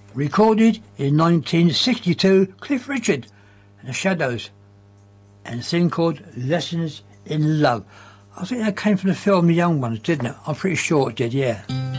Recorded in 1962, Cliff Richard and the Shadows, and a thing called Lessons in Love. I think that came from the film The Young Ones, didn't it? I'm pretty sure it did, yeah.